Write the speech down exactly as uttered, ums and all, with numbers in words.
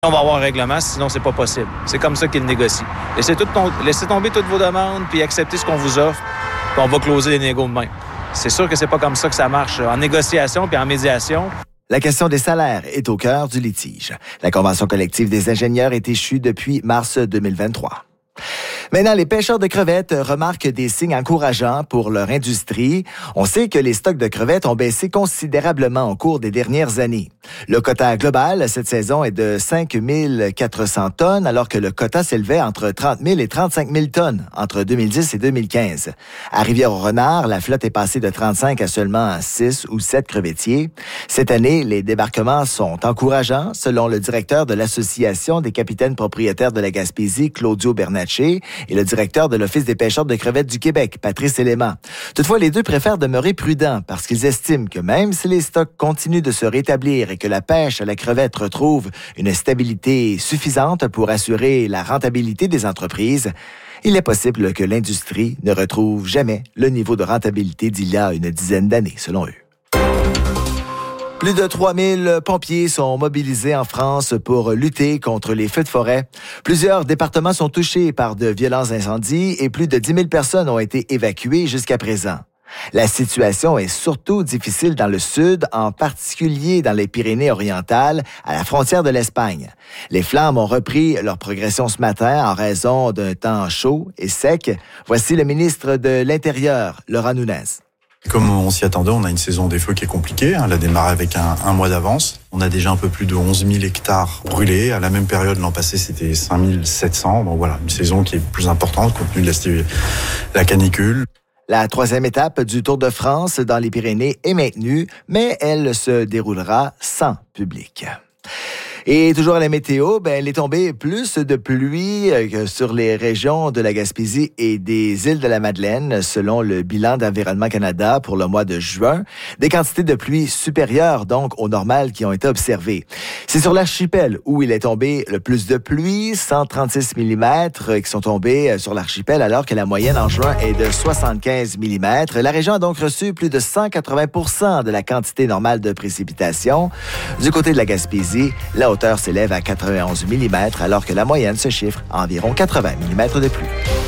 On va avoir un règlement, sinon c'est pas possible. C'est comme ça qu'ils négocient. Laissez, tout ton... Laissez tomber toutes vos demandes, puis acceptez ce qu'on vous offre, puis on va closer les négos de même. C'est sûr que c'est pas comme ça que ça marche en négociation puis en médiation. La question des salaires est au cœur du litige. La convention collective des ingénieurs est échue depuis mars deux mille vingt-trois. Maintenant, les pêcheurs de crevettes remarquent des signes encourageants pour leur industrie. On sait que les stocks de crevettes ont baissé considérablement au cours des dernières années. Le quota global cette saison est de cinq mille quatre cents tonnes, alors que le quota s'élevait entre trente mille et trente-cinq mille tonnes entre deux mille dix et deux mille quinze. À Rivière-au-Renard, la flotte est passée de trente-cinq à seulement six ou sept crevettiers. Cette année, les débarquements sont encourageants, selon le directeur de l'Association des capitaines propriétaires de la Gaspésie, Claudio Bernatchez, et le directeur de l'Office des pêcheurs de crevettes du Québec, Patrice Élément. Toutefois, les deux préfèrent demeurer prudents parce qu'ils estiment que même si les stocks continuent de se rétablir et que la pêche à la crevette retrouve une stabilité suffisante pour assurer la rentabilité des entreprises, il est possible que l'industrie ne retrouve jamais le niveau de rentabilité d'il y a une dizaine d'années, selon eux. Plus de trois mille pompiers sont mobilisés en France pour lutter contre les feux de forêt. Plusieurs départements sont touchés par de violents incendies et plus de dix mille personnes ont été évacuées jusqu'à présent. La situation est surtout difficile dans le sud, en particulier dans les Pyrénées-Orientales, à la frontière de l'Espagne. Les flammes ont repris leur progression ce matin en raison d'un temps chaud et sec. Voici le ministre de l'Intérieur, Laurent Nunez. Comme on s'y attendait, on a une saison des feux qui est compliquée. Elle a démarré avec un, un mois d'avance. On a déjà un peu plus de onze mille hectares brûlés. À la même période, l'an passé, c'était cinq mille sept cents. Donc voilà, une saison qui est plus importante compte tenu de la, la canicule. La troisième étape du Tour de France dans les Pyrénées est maintenue, mais elle se déroulera sans public. Et toujours à la météo, ben, il est tombé plus de pluie que sur les régions de la Gaspésie et des îles de la Madeleine, selon le bilan d'Environnement Canada pour le mois de juin. Des quantités de pluie supérieures, donc, au normal qui ont été observées. C'est sur l'archipel où il est tombé le plus de pluie, cent trente-six millimètres qui sont tombés sur l'archipel, alors que la moyenne en juin est de soixante-quinze millimètres. La région a donc reçu plus de cent quatre-vingts pour cent de la quantité normale de précipitations. Du côté de la Gaspésie, la hauteur s'élève à quatre-vingt-onze millimètres, alors que la moyenne se chiffre à environ quatre-vingts millimètres de pluie.